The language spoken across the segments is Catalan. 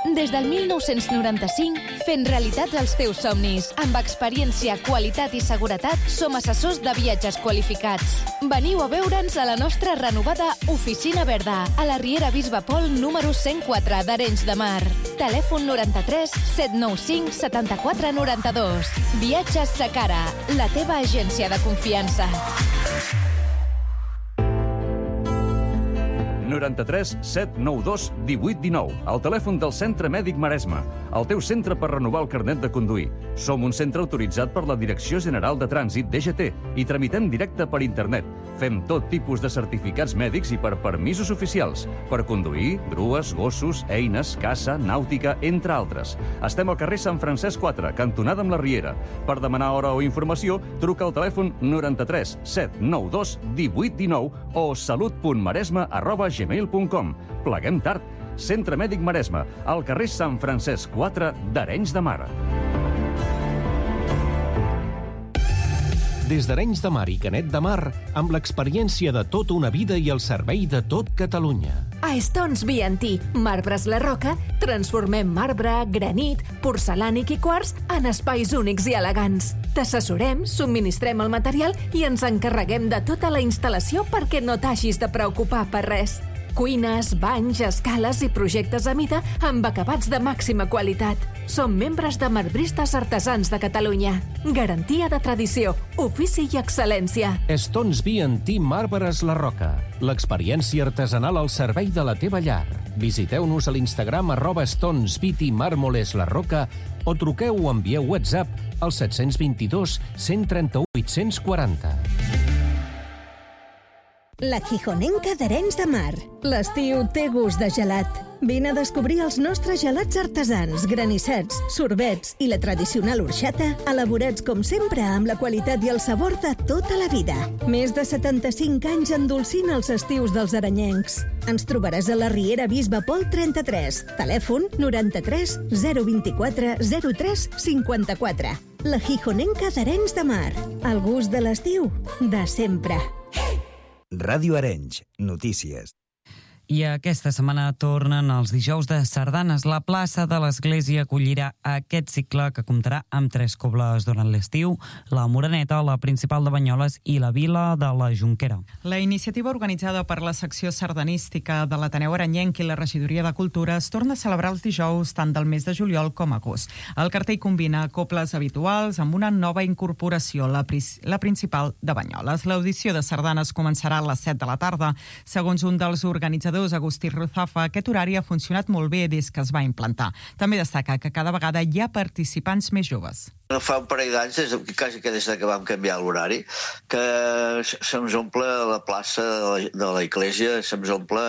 Des del 1995, fent realitats els teus somnis. Amb experiència, qualitat i seguretat, som assessors de viatges qualificats. Veniu a veure'ns a la nostra renovada Oficina Verda, a la Riera Bisbe Pol número 104 d'Arenys de Mar. Telèfon 93 795 74 92. Viatges Sacara, la teva agència de confiança. 93 792 18 19. El telèfon del Centre Mèdic Maresme. El teu centre per renovar el carnet de conduir. Som un centre autoritzat per la Direcció General de Trànsit, DGT, i tramitem directe per internet. Fem tot tipus de certificats mèdics i per permisos oficials. Per conduir, grues, gossos, eines, caça, nàutica, entre altres. Estem al carrer Sant Francesc 4, cantonada amb la Riera. Per demanar hora o informació, truca al telèfon 93 792 18 19 o salut.maresme@gmail.com. Pleguem tard. Centre Mèdic Maresme, al carrer Sant Francesc 4 d'Arenys de Mar. Des d'Arenys de Mar i Canet de Mar, amb l'experiència de tota una vida i el servei de tot Catalunya. A Stones B&T, Marbres La Roca, transformem marbre, granit, porcelànic i quars en espais únics i elegants. T'assessorem, subministrem el material i ens encarreguem de tota la instal·lació perquè no t'hagis de preocupar per res. Cuines, banys, escales i projectes a mida amb acabats de màxima qualitat. Som membres de Marbristes Artesans de Catalunya. Garantia de tradició, ofici i excel·lència. Stones B&T Marbres La Roca. L'experiència artesanal al servei de la teva llar. Visiteu-nos a l'Instagram @StonesBT Mármoles La Roca o truqueu o envieu WhatsApp al 722 131 840. La Gijonenca d'Arenys de Mar. L'estiu té gust de gelat. Vine a descobrir els nostres gelats artesans, granissets, sorbets i la tradicional orxata, elaborats com sempre amb la qualitat i el sabor de tota la vida. Més de 75 anys endolcint els estius dels arenyencs. Ens trobaràs a la Riera Bisbe Pol 33. Telèfon 93 024 03 54. La Gijonenca d'Arenys de Mar. El gust de l'estiu, de sempre. Ràdio Arenys, notícies. I aquesta setmana tornen els dijous de sardanes. La plaça de l'Església acollirà aquest cicle que comptarà amb 3 cobles durant l'estiu, la Moreneta, la Principal de Banyoles i la Vila de la Jonquera. La iniciativa organitzada per la secció sardanística de l'Ateneu Arenyenc i la Regidoria de Cultura es torna a celebrar els dijous tant del mes de juliol com agost. El cartell combina coples habituals amb una nova incorporació, la Principal de Banyoles. L'audició de sardanes començarà a les 7 de la tarda. Segons un dels organitzadors, Agustí Ruzafa, aquest horari ha funcionat molt bé des que es va implantar. També destaca que cada vegada hi ha participants més joves. Fa un parell d'anys, quasi que des que vam canviar l'horari, que se'ns omple la plaça de la Iglesia, se'ns omple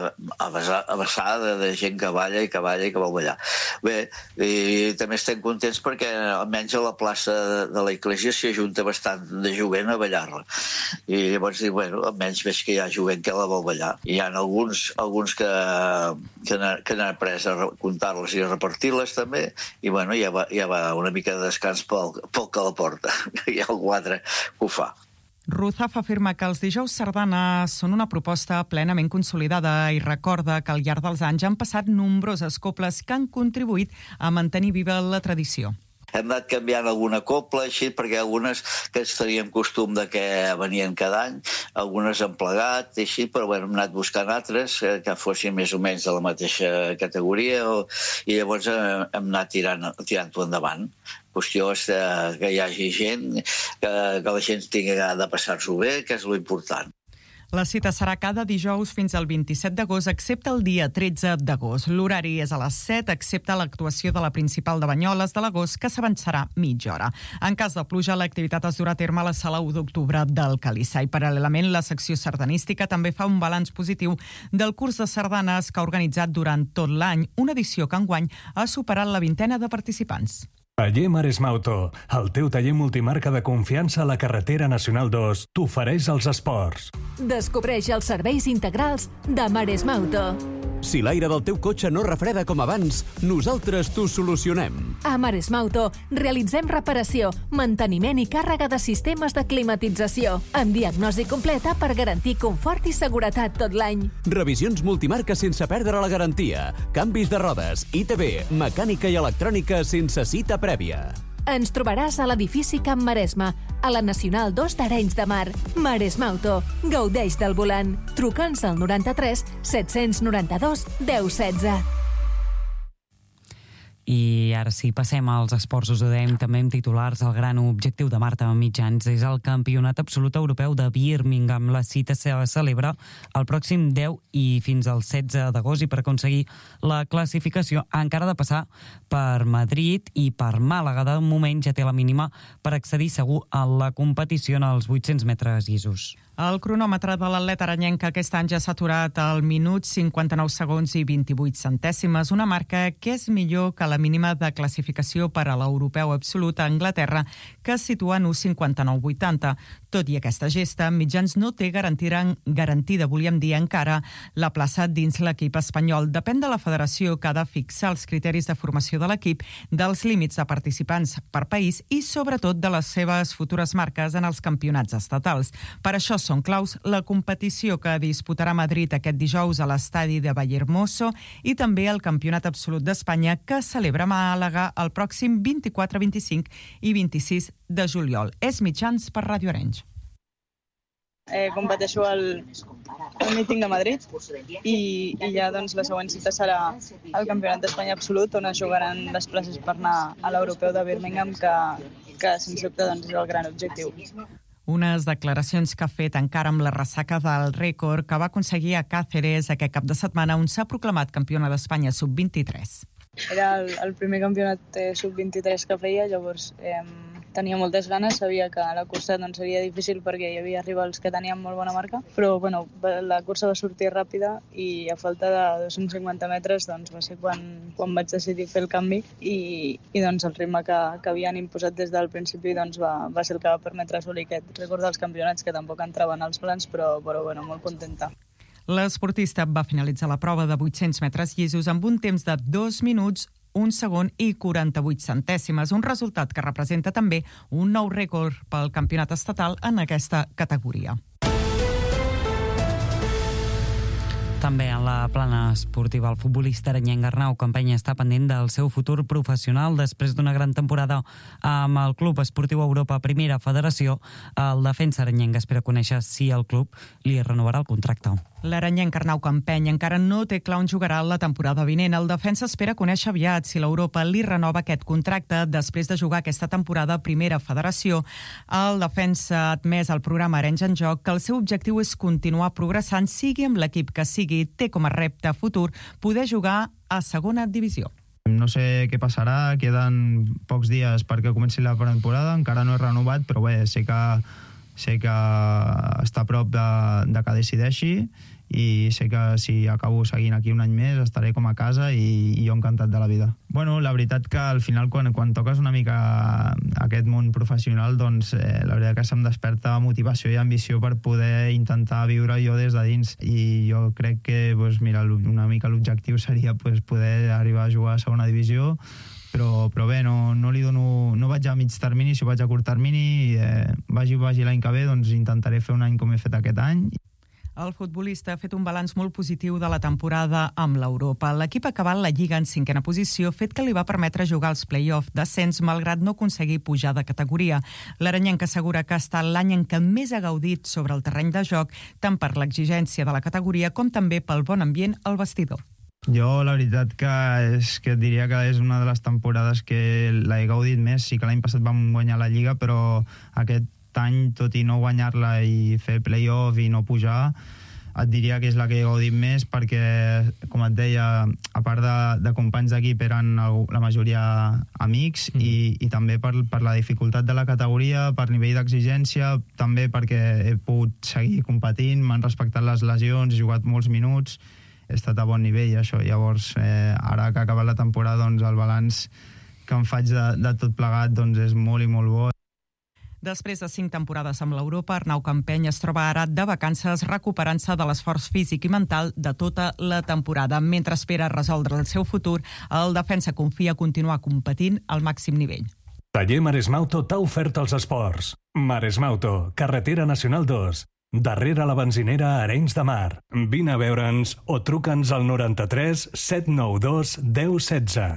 abassada de gent que balla i que vol ballar. Bé, i també estem contents perquè almenys a la plaça de la Iglesia s'hi ajunta bastant de jovent a ballar-la. I llavors dic, bueno, almenys veig que hi ha jovent que la vol ballar. Hi ha alguns que han après a comptar-les i a repartir-les també, i bueno, ja va una mica de descans pel que la porta. Hi ha algú altre que ho fa. Ruzaf afirma que els dijous sardanes són una proposta plenament consolidada i recorda que al llarg dels anys han passat nombroses coples que han contribuït a mantenir viva la tradició. Hem anat canviant alguna copla, així, perquè algunes que ens teníem costum de que venien cada any, algunes han plegat, així, però bueno, hem anat buscant altres que fossin més o menys de la mateixa categoria i llavors hem anat tirant-ho endavant. Qüestió és que hi hagi gent, que la gent tingui ganes de passar-s'ho bé, que és l'important. La cita serà cada dijous fins al 27 d'agost, excepte el dia 13 d'agost. L'horari és a les 7, excepte l'actuació de la Principal de Banyoles de l'agost, que s'avançarà mitja hora. En cas de pluja, l'activitat es durà a terme a la sala 1 d'octubre del Calissà. I paral·lelament, la secció sardanística també fa un balanç positiu del curs de sardanes que ha organitzat durant tot l'any, una edició que enguany ha superat la 20ena de participants. Taller Maresme Auto, el teu taller multimarca de confiança a la carretera Nacional 2, t'ofereix els esports. Descobreix els serveis integrals de Maresme Auto. Si l'aire del teu cotxe no refreda com abans, nosaltres t'ho solucionem. A Maresma Auto realitzem reparació, manteniment i càrrega de sistemes de climatització, amb diagnosi completa per garantir confort i seguretat tot l'any. Revisions multimarca sense perdre la garantia, canvis de rodes, ITV, mecànica i electrònica sense cita prèvia. Ens trobaràs a l'edifici Camp Maresme, a la Nacional 2 d'Arenys de Mar. Maresma Auto. Gaudeix del volant. Truca'ns al 93 792 1016. I ara sí, passem als esports. Us ho dèiem també amb titulars. El gran objectiu de Marta Mitjans és el Campionat Absolut Europeu de Birmingham. La cita se celebra el pròxim 10 i fins al 16 d'agost, i per aconseguir la classificació encara ha de passar per Madrid i per Màlaga. De moment ja té la mínima per accedir segur a la competició en els 800 metres llisos. El cronòmetre de l'atleta aranyenca aquest any ja s'ha aturat al minut 59 segons i 28 centèsimes, una marca que és millor que la mínima de classificació per a l'europeu absolut a Anglaterra, que es situa en 1,59,80. Tot i aquesta gesta, Mitjans no té garantida, volíem dir encara, la plaça dins l'equip espanyol. Depèn de la federació, que ha de fixar els criteris de formació de l'equip, dels límits de participants per país i, sobretot, de les seves futures marques en els campionats estatals. Per això són claus la competició que disputarà Madrid aquest dijous a l'estadi de Vallehermoso i també el Campionat Absolut d'Espanya, que celebra Màlaga el pròxim 24, 25 i 26 de juliol. És Mitjans per Ràdio Arenys. Competeixo al míting de Madrid i ja doncs, la següent cita serà el Campionat d'Espanya Absolut, on es jugaran les places per anar a l'Europeu de Birmingham, que sens dubte doncs, és el gran objectiu. Unes declaracions que ha fet encara amb la ressaca del rècord que va aconseguir a Càceres aquest cap de setmana, on s'ha proclamat campiona d'Espanya sub-23. Era el primer campionat sub-23 que feia, llavors tenia moltes ganes, sabia que la cursa doncs, seria difícil perquè hi havia rivals que tenien molt bona marca, però bueno, la cursa va sortir ràpida i a falta de 250 metres doncs, va ser quan vaig decidir fer el canvi i doncs, el ritme que havien imposat des del principi doncs, va ser el que va permetre assolir aquest rècord dels campionats, que tampoc entraven als plans, però bueno, molt contenta. L'esportista va finalitzar la prova de 800 metres llisos amb un temps de 2 minuts, 1 segon i 48 centèsimes, un resultat que representa també un nou rècord pel campionat estatal en aquesta categoria. També en la plana esportiva, el futbolista aranyenc Arnau Campeny està pendent del seu futur professional. Després d'una gran temporada amb el Club Esportiu Europa Primera Federació, el defensa aranyenc espera conèixer si el club li renovarà el contracte. L'aranyenc Arnau Campeny encara no té clar on jugarà la temporada vinent. El defensa espera conèixer aviat si l'Europa li renova aquest contracte després de jugar aquesta temporada a Primera Federació. El defensa ha admès al programa Arenys en Joc que el seu objectiu és continuar progressant, sigui amb l'equip que sigui. Té com a repte futur poder jugar a segona divisió. No sé què passarà, queden pocs dies perquè comenci la temporada, encara no he renovat, però bé, sé que està a prop de que decideixi i sé que si acabo seguint aquí un any més estaré com a casa i jo encantat de la vida. Bueno, la veritat que al final quan toques una mica aquest món professional, doncs la veritat que se'm desperta motivació i ambició per poder intentar viure jo des de dins, i jo crec que mira, una mica l'objectiu seria poder arribar a jugar a segona divisió, però bé, no vaig a mig termini, si vaig a curt termini, vagi l'any que ve, doncs intentaré fer un any com he fet aquest any. El futbolista ha fet un balanç molt positiu de la temporada amb l'Europa. L'equip ha acabat la Lliga en 5a posició, fet que li va permetre jugar als play-off d'ascens malgrat no aconseguir pujar de categoria. L'aranyenc assegura que ha estat l'any en què més ha gaudit sobre el terreny de joc, tant per l'exigència de la categoria com també pel bon ambient al vestidor. Jo la veritat que diria que és una de les temporades que l'he gaudit més. Sí que l'any passat vam guanyar la Lliga, però aquest any, tot i no guanyar-la i fer play-off i no pujar, et diria que és la que he gaudit més perquè, com et deia, a part de companys d'equip eren la majoria amics i també per la dificultat de la categoria, per nivell d'exigència, també perquè he pogut seguir competint, m'han respectat les lesions, he jugat molts minuts, he estat a bon nivell, això. Llavors, ara que ha acabat la temporada, doncs el balanç que em faig de tot plegat doncs és molt i molt bo. Després de 5 temporades amb l'Europa, Arnau Campeny es troba ara de vacances recuperant-se de l'esforç físic i mental de tota la temporada. Mentre espera resoldre el seu futur, el defensa confia continuar competint al màxim nivell. Taller Maresmauto t'ha ofert els esports. Maresmauto, carretera nacional 2, darrere la benzinera Arenys de Mar. Vine a veure'ns o truca'ns al 93 792 1016.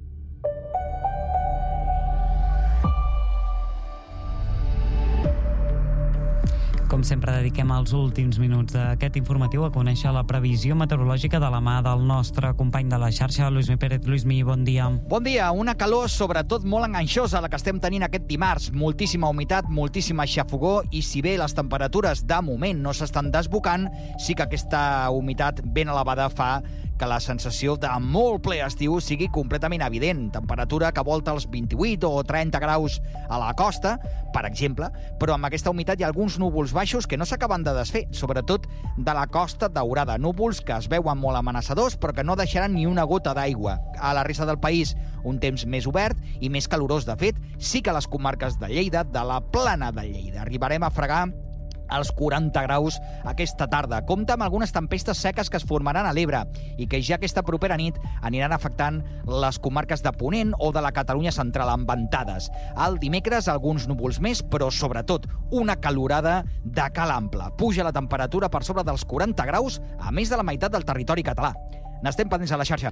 Com sempre, dediquem els últims minuts d'aquest informatiu a conèixer la previsió meteorològica de la mà del nostre company de la xarxa, Lluís Mi Pérez. Lluís Mi, bon dia. Bon dia. Una calor sobretot molt enganxosa la que estem tenint aquest dimarts. Moltíssima humitat, moltíssima xafogó i si bé les temperatures de moment no s'estan desbocant, sí que aquesta humitat ben elevada fa que la sensació de molt ple estiu sigui completament evident. Temperatura que volta els 28 o 30 graus a la costa, per exemple, però amb aquesta humitat hi ha alguns núvols baixos que no s'acaben de desfer, sobretot de la Costa Daurada. Núvols que es veuen molt amenaçadors, però que no deixaran ni una gota d'aigua. A la resta del país, un temps més obert i més calorós. De fet, sí que a les comarques de Lleida, de la Plana de Lleida, arribarem a fregar als 40 graus aquesta tarda. Compte amb algunes tempestes seques que es formaran a l'Ebre i que ja aquesta propera nit aniran afectant les comarques de Ponent o de la Catalunya central amb ventades. El dimecres alguns núvols més, però sobretot una calorada de cal ample. Puja la temperatura per sobre dels 40 graus a més de la meitat del territori català. N'estem pendents a la xarxa.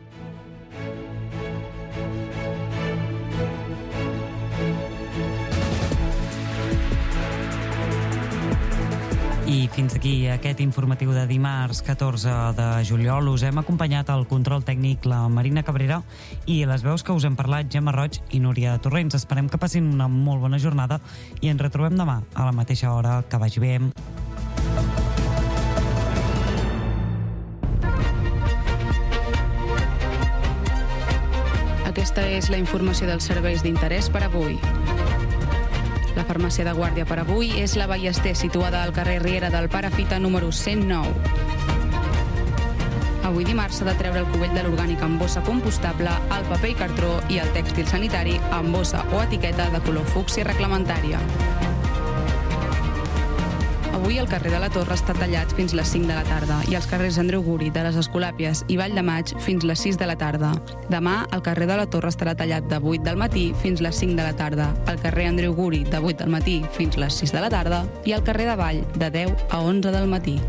I fins aquí aquest informatiu de dimarts 14 de juliol. Us hem acompanyat al control tècnic la Marina Cabrera i les veus que us hem parlat Gemma Roig i Núria Torrents. Esperem que passin una molt bona jornada i ens retrobem demà a la mateixa hora. Que vagi bé. Aquesta és la informació dels serveis d'interès per avui. La farmàcia de guàrdia per avui és la Ballester, situada al carrer Riera del Pare Fita, número 109. Avui dimarts s'ha de treure el cubell de l'orgànic amb bossa compostable, el paper i cartró i el tèxtil sanitari amb bossa o etiqueta de color fúcsia reglamentària. Avui el carrer de la Torre està tallat fins les 5 de la tarda i els carrers Andreu Guri, de les Escolàpies i Vall de Maig fins les 6 de la tarda. Demà el carrer de la Torre estarà tallat de 8 del matí fins les 5 de la tarda, el carrer Andreu Guri de 8 del matí fins les 6 de la tarda i el carrer de Vall de 10 a 11 del matí.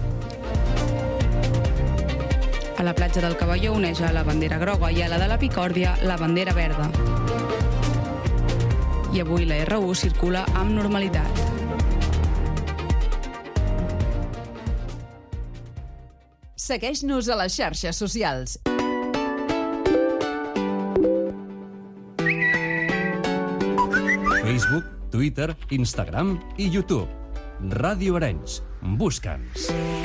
A la platja del Cavalló oneja la bandera groga i a la de la Picòrdia la bandera verda. I avui la R1 circula amb normalitat. Segueix-nos a les xarxes socials. Facebook, Twitter, Instagram i YouTube. Ràdio Arenys. Busca'ns.